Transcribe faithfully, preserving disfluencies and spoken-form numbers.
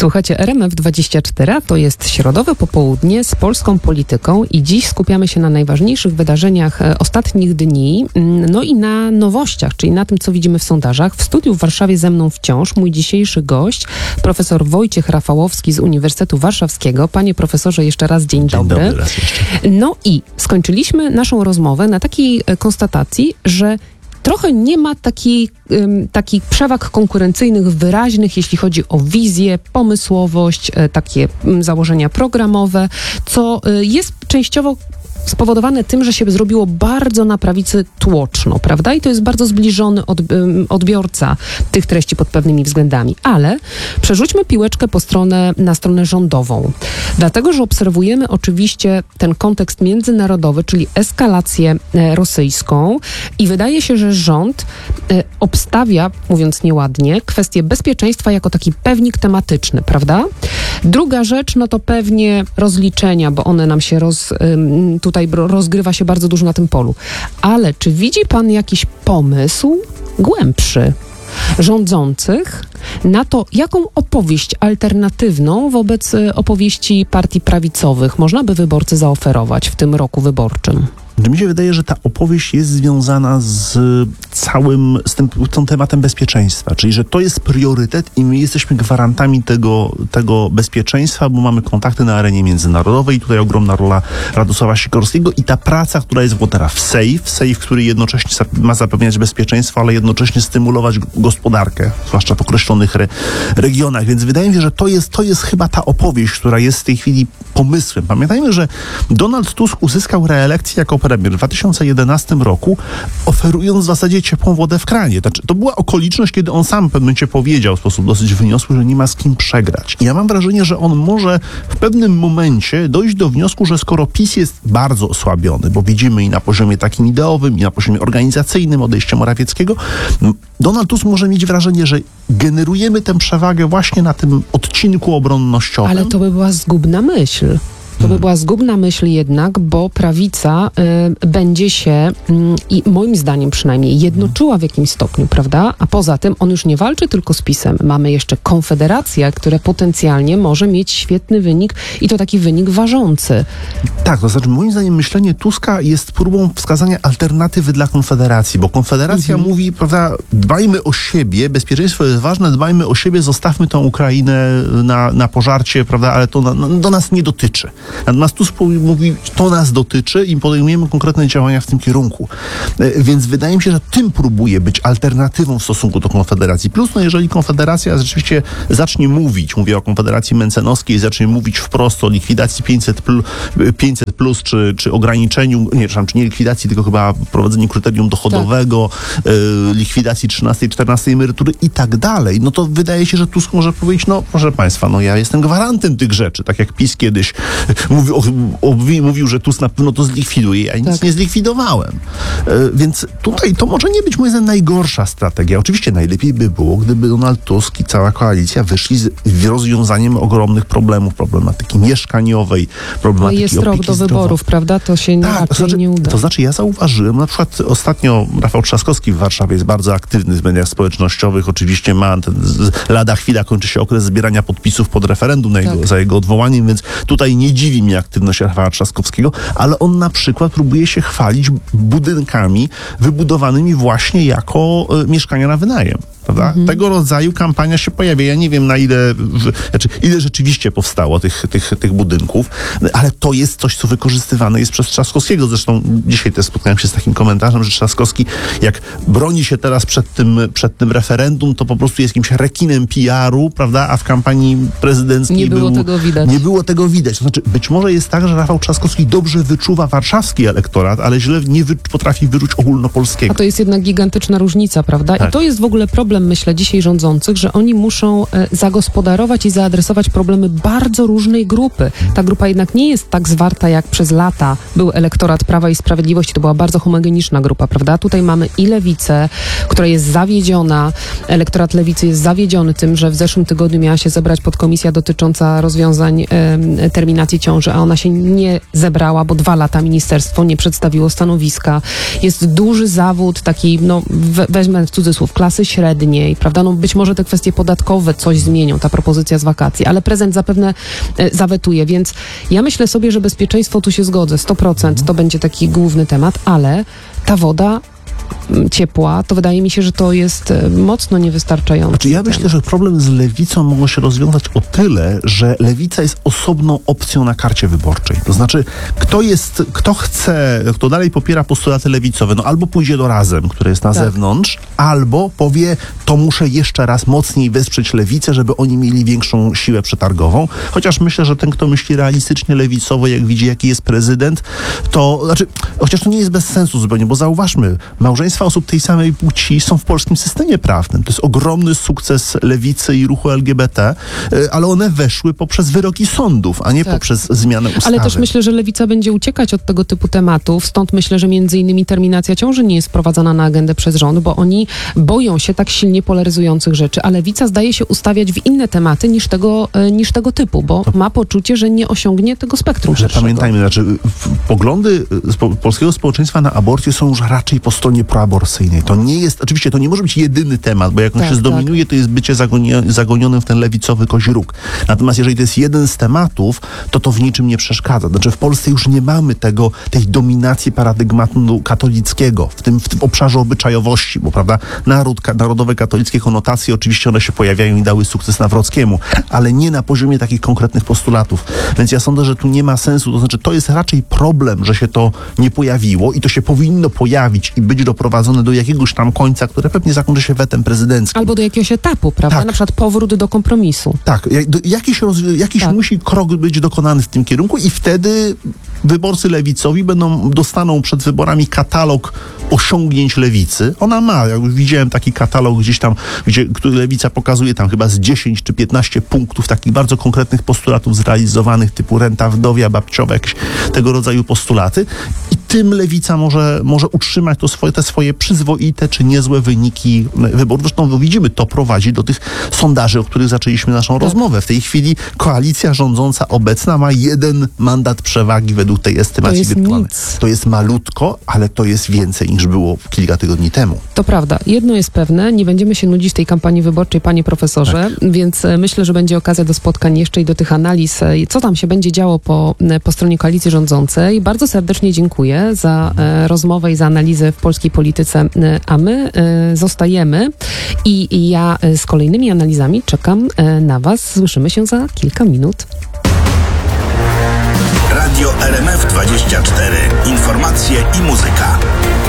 Słuchajcie, R M F dwadzieścia cztery to jest środowe popołudnie z polską polityką i dziś skupiamy się na najważniejszych wydarzeniach ostatnich dni, no i na nowościach, czyli na tym, co widzimy w sondażach. W studiu w Warszawie ze mną wciąż mój dzisiejszy gość, profesor Wojciech Rafałowski z Uniwersytetu Warszawskiego. Panie profesorze, jeszcze raz dzień, dzień dobry. dobry raz jeszcze. No i skończyliśmy naszą rozmowę na takiej konstatacji, że trochę nie ma takich, um, takich przewag konkurencyjnych wyraźnych, jeśli chodzi o wizję, pomysłowość, e, takie um, założenia programowe, co e, jest częściowo spowodowane tym, że się zrobiło bardzo na prawicy tłoczno, prawda? I to jest bardzo zbliżony od, um, odbiorca tych treści pod pewnymi względami. Ale przerzućmy piłeczkę po stronę, na stronę rządową. Dlatego, że obserwujemy oczywiście ten kontekst międzynarodowy, czyli eskalację e, rosyjską i wydaje się, że rząd e, obstawia, mówiąc nieładnie, kwestię bezpieczeństwa jako taki pewnik tematyczny, prawda? Druga rzecz, no to pewnie rozliczenia, bo one nam się roz, ym, tutaj rozgrywa się bardzo dużo na tym polu. Ale czy widzi pan jakiś pomysł głębszy rządzących na to, jaką opowieść alternatywną wobec opowieści partii prawicowych można by wyborcy zaoferować w tym roku wyborczym? Mi się wydaje, że ta opowieść jest związana z całym, z tym, tym tematem bezpieczeństwa, czyli że to jest priorytet i my jesteśmy gwarantami tego, tego bezpieczeństwa, bo mamy kontakty na arenie międzynarodowej i tutaj ogromna rola Radosława Sikorskiego i ta praca, która jest włodarza w SAFE, SAFE, który jednocześnie ma zapewniać bezpieczeństwo, ale jednocześnie stymulować gospodarkę, zwłaszcza w określonych re, regionach, więc wydaje mi się, że to jest, to jest chyba ta opowieść, która jest w tej chwili pomysłem. Pamiętajmy, że Donald Tusk uzyskał reelekcję jako premier w dwa tysiące jedenastym roku, oferując w zasadzie ciepłą wodę w kranie. Znaczy, to była okoliczność, kiedy on sam w pewnym momencie powiedział w sposób dosyć wyniosły, że nie ma z kim przegrać. I ja mam wrażenie, że on może w pewnym momencie dojść do wniosku, że skoro PiS jest bardzo osłabiony, bo widzimy i na poziomie takim ideowym, i na poziomie organizacyjnym odejście Morawieckiego, Donald Tusk może mieć wrażenie, że generujemy tę przewagę właśnie na tym odcinku obronnościowym. Ale to by była zgubna myśl. To by była zgubna myśl jednak, bo prawica y, będzie się y, i moim zdaniem przynajmniej jednoczyła w jakimś stopniu, prawda? A poza tym on już nie walczy tylko z PiS-em. Mamy jeszcze Konfederację, która potencjalnie może mieć świetny wynik i to taki wynik ważący. Tak, to znaczy moim zdaniem myślenie Tuska jest próbą wskazania alternatywy dla Konfederacji, bo Konfederacja mhm. mówi, prawda, dbajmy o siebie, bezpieczeństwo jest ważne, dbajmy o siebie, zostawmy tą Ukrainę na, na pożarcie, prawda, ale to na, no, do nas nie dotyczy. Natomiast Tusk mówi, to nas dotyczy i podejmujemy konkretne działania w tym kierunku. Więc wydaje mi się, że tym próbuje być alternatywą w stosunku do Konfederacji. Plus, no jeżeli Konfederacja rzeczywiście zacznie mówić, mówię o Konfederacji Mencenowskiej, zacznie mówić wprost o likwidacji pięćset plus, czy, czy ograniczeniu, nie, przepraszam, czy nie likwidacji, tylko chyba wprowadzeniu kryterium dochodowego, tak. y, likwidacji trzynastej, czternastej emerytury i tak dalej, no to wydaje się, że Tusk może powiedzieć, no proszę państwa, no ja jestem gwarantem tych rzeczy, tak jak PiS kiedyś Mówił, o, o, mówił, że Tusk na pewno to zlikwiduje. Ja nic tak. nie zlikwidowałem. E, więc tutaj to może nie być, moim zdaniem, najgorsza strategia. Oczywiście najlepiej by było, gdyby Donald Tusk i cała koalicja wyszli z rozwiązaniem ogromnych problemów, problematyki mieszkaniowej, problematyki jest rok do wyborów, prawda? To się tak, raczej to znaczy, nie uda. To znaczy ja zauważyłem, na przykład ostatnio Rafał Trzaskowski w Warszawie jest bardzo aktywny w mediach społecznościowych. Oczywiście ma ten, lada chwila kończy się okres zbierania podpisów pod referendum na jego, tak. za jego odwołaniem, więc tutaj nie dziwi mnie aktywność Rafała Trzaskowskiego, ale on na przykład próbuje się chwalić budynkami wybudowanymi właśnie jako y, mieszkania na wynajem. Prawda? Mhm. Tego rodzaju kampania się pojawia. Ja nie wiem, na ile, w, znaczy, ile rzeczywiście powstało tych, tych, tych budynków, ale to jest coś, co wykorzystywane jest przez Trzaskowskiego. Zresztą dzisiaj też spotkałem się z takim komentarzem, że Trzaskowski, jak broni się teraz przed tym, przed tym referendum, to po prostu jest jakimś rekinem P R u, prawda? A w kampanii prezydenckiej nie było był, tego widać. Nie było tego widać. To znaczy, być może jest tak, że Rafał Trzaskowski dobrze wyczuwa warszawski elektorat, ale źle nie wy, potrafi wyczuć ogólnopolskiego. A to jest jednak gigantyczna różnica, prawda? Tak. I to jest w ogóle problem, myślę, dzisiaj rządzących, że oni muszą e, zagospodarować i zaadresować problemy bardzo różnej grupy. Ta grupa jednak nie jest tak zwarta, jak przez lata był elektorat Prawa i Sprawiedliwości. To była bardzo homogeniczna grupa, prawda? Tutaj mamy i lewicę, która jest zawiedziona. Elektorat lewicy jest zawiedziony tym, że w zeszłym tygodniu miała się zebrać podkomisja dotycząca rozwiązań e, terminacji ciąży, a ona się nie zebrała, bo dwa lata ministerstwo nie przedstawiło stanowiska. Jest duży zawód, taki, no we, weźmę w cudzysłów, klasy średniej, wygodniej, prawda? No być może te kwestie podatkowe coś zmienią, ta propozycja z wakacji, ale prezydent zapewne e, zawetuje, więc ja myślę sobie, że bezpieczeństwo, tu się zgodzę, sto procent to będzie taki główny temat, ale ta woda ciepła, to wydaje mi się, że to jest mocno niewystarczające. Znaczy ja myślę, że problem z lewicą mogą się rozwiązać o tyle, że lewica jest osobną opcją na karcie wyborczej. To znaczy, kto jest, kto chce, kto dalej popiera postulaty lewicowe, no albo pójdzie do Razem, które jest na tak. zewnątrz, albo powie, to muszę jeszcze raz mocniej wesprzeć lewicę, żeby oni mieli większą siłę przetargową. Chociaż myślę, że ten, kto myśli realistycznie lewicowo, jak widzi, jaki jest prezydent, to, znaczy, chociaż to nie jest bez sensu zupełnie, bo zauważmy, małżeństwa osób tej samej płci są w polskim systemie prawnym. To jest ogromny sukces lewicy i ruchu L G B T, ale one weszły poprzez wyroki sądów, a nie tak. poprzez zmianę ustawy. Ale też myślę, że lewica będzie uciekać od tego typu tematów, stąd myślę, że między innymi terminacja ciąży nie jest wprowadzana na agendę przez rząd, bo oni boją się tak silnie polaryzujących rzeczy, a lewica zdaje się ustawiać w inne tematy niż tego, niż tego typu, bo ma poczucie, że nie osiągnie tego spektrum szerszego. Pamiętajmy, znaczy poglądy spo, polskiego społeczeństwa na aborcję są już raczej po stronie proaborcyjnej. To nie jest, oczywiście to nie może być jedyny temat, bo jak on tak, się zdominuje, tak. to jest bycie zagonie, zagonionym w ten lewicowy kozi róg. Natomiast jeżeli to jest jeden z tematów, to to w niczym nie przeszkadza. Znaczy w Polsce już nie mamy tego, tej dominacji paradygmatu katolickiego w tym, w tym obszarze obyczajowości, bo prawda, naród, ka, narodowe katolickie konotacje, oczywiście one się pojawiają i dały sukces Nawrockiemu, ale nie na poziomie takich konkretnych postulatów. Więc ja sądzę, że tu nie ma sensu, to znaczy to jest raczej problem, że się to nie pojawiło i to się powinno pojawić i być doprowadzone do jakiegoś tam końca, które pewnie zakończy się wetem prezydenckim. Albo do jakiegoś etapu, prawda? Tak. Na przykład powrót do kompromisu. Tak, jak, do, jakiś, roz, jakiś tak. musi krok być dokonany w tym kierunku i wtedy wyborcy lewicowi będą, dostaną przed wyborami katalog osiągnięć lewicy. Ona ma, ja już widziałem taki katalog gdzieś tam, gdzie, który lewica pokazuje tam chyba z dziesięć czy piętnaście punktów takich bardzo konkretnych postulatów zrealizowanych, typu renta wdowia, babciowa, jakieś tego rodzaju postulaty. I tym lewica może, może utrzymać to swoje, te swoje przyzwoite czy niezłe wyniki wyborów. Zresztą widzimy, to prowadzi do tych sondaży, o których zaczęliśmy naszą tak. rozmowę. W tej chwili koalicja rządząca obecna ma jeden mandat przewagi według tej estymacji to wirtualnej. To jest malutko, ale to jest więcej niż było kilka tygodni temu. To prawda. Jedno jest pewne, nie będziemy się nudzić w tej kampanii wyborczej, panie profesorze, tak. więc myślę, że będzie okazja do spotkań jeszcze i do tych analiz, co tam się będzie działo po, po stronie koalicji rządzącej. Bardzo serdecznie dziękuję za e, rozmowę i za analizę w polskiej polityce, e, a my e, zostajemy i, i ja e, z kolejnymi analizami czekam e, na was. Słyszymy się za kilka minut. Radio R M F dwadzieścia cztery. Informacje i muzyka.